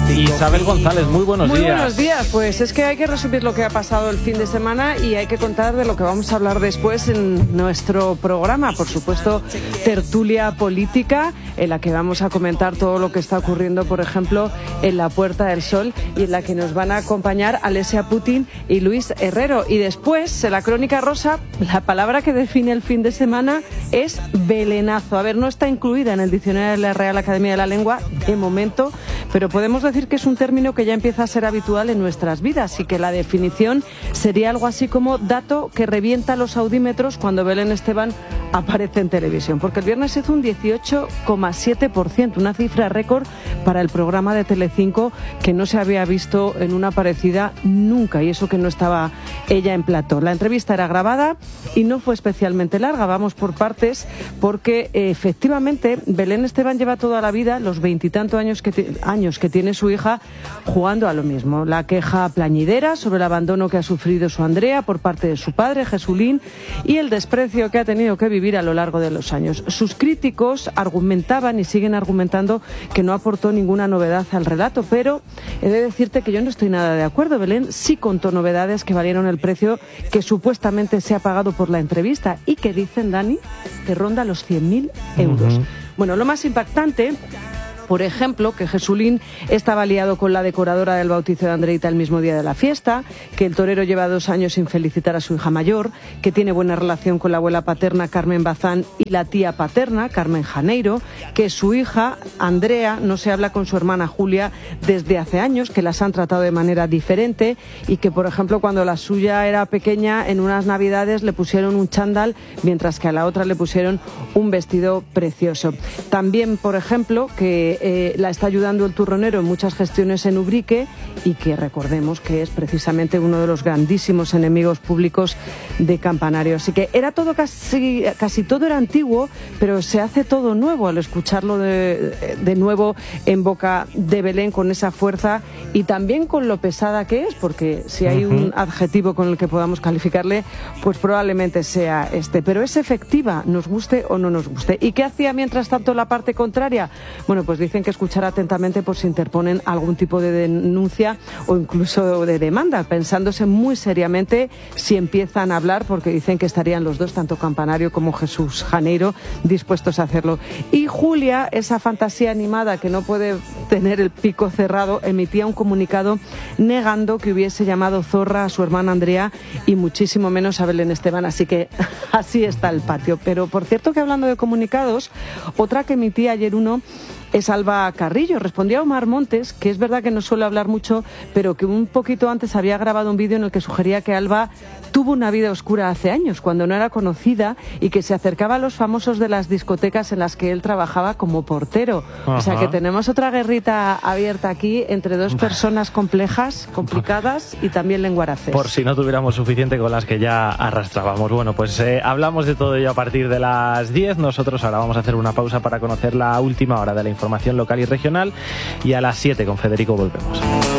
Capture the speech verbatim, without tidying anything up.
Isabel González, muy buenos muy días. Muy buenos días, pues es que hay que resumir lo que ha pasado el fin de semana y hay que contar de lo que vamos a hablar después en nuestro programa. Por supuesto, tertulia política, en la que vamos a comentar todo lo que está ocurriendo, por ejemplo, en la Puerta del Sol, y en la que nos van a acompañar Alesia Putin y Luis Herrero. Y después, en la Crónica Rosa, la palabra que define el fin de semana es belenazo. A ver, no está incluida en el diccionario de la Real Academia de la Lengua de momento, pero podemos decir que es un término que ya empieza a ser habitual en nuestras vidas y que la definición sería algo así como dato que revienta los audímetros cuando Belén Esteban aparece en televisión, porque el viernes hizo un dieciocho coma siete por ciento, una cifra récord para el programa de Telecinco que no se había visto en una parecida nunca, y eso que no estaba ella en plató. La entrevista era grabada y no fue especialmente larga, vamos por partes, porque eh, efectivamente Belén Esteban lleva toda la vida, los veintitantos años que, años que tiene su hija, jugando a lo mismo. La queja plañidera sobre el abandono que ha sufrido su Andrea por parte de su padre, Jesulín, y el desprecio que ha tenido que vivir a lo largo de los años. Sus críticos argumentaban y siguen argumentando que no aportó ninguna novedad al relato, pero he de decirte que yo no estoy nada de acuerdo. Belén sí contó novedades que valieron el precio que supuestamente se ha pagado por la entrevista y que dicen, Dani, que ronda los cien mil euros. Uh-huh. Bueno, lo más impactante, por ejemplo, que Jesulín estaba liado con la decoradora del bautizo de Andreita el mismo día de la fiesta, que el torero lleva dos años sin felicitar a su hija mayor, que tiene buena relación con la abuela paterna Carmen Bazán y la tía paterna Carmen Janeiro, que su hija Andrea no se habla con su hermana Julia desde hace años, que las han tratado de manera diferente y que, por ejemplo, cuando la suya era pequeña, en unas navidades le pusieron un chándal, mientras que a la otra le pusieron un vestido precioso. También, por ejemplo, que Eh, la está ayudando el turronero en muchas gestiones en Ubrique y que recordemos que es precisamente uno de los grandísimos enemigos públicos de Campanario. Así que era todo casi, casi todo era antiguo, pero se hace todo nuevo al escucharlo de, de nuevo en boca de Belén, con esa fuerza y también con lo pesada que es, porque si hay uh-huh. un adjetivo con el que podamos calificarle, pues probablemente sea este. Pero es efectiva, nos guste o no nos guste. ¿Y qué hacía mientras tanto la parte contraria? Bueno, pues dicen que escuchar atentamente por si interponen algún tipo de denuncia o incluso de demanda, pensándose muy seriamente si empiezan a hablar, porque dicen que estarían los dos, tanto Campanario como Jesús Janeiro, dispuestos a hacerlo. Y Julia, esa fantasía animada que no puede tener el pico cerrado, emitía un comunicado negando que hubiese llamado zorra a su hermana Andrea y muchísimo menos a Belén Esteban, así que así está el patio. Pero por cierto que hablando de comunicados, otra que emitía ayer uno es Alba Carrillo. Respondía a Omar Montes, que es verdad que no suele hablar mucho, pero que un poquito antes había grabado un vídeo en el que sugería que Alba tuvo una vida oscura hace años, cuando no era conocida, y que se acercaba a los famosos de las discotecas en las que él trabajaba como portero. Ajá. O sea que tenemos otra guerrita abierta aquí entre dos personas complejas, complicadas y también lenguaraces. Por si no tuviéramos suficiente con las que ya arrastrábamos. Bueno, pues eh, hablamos de todo ello a partir de las diez. Nosotros ahora vamos a hacer una pausa para conocer la última hora de la información local y regional, y a las siete con Federico volvemos.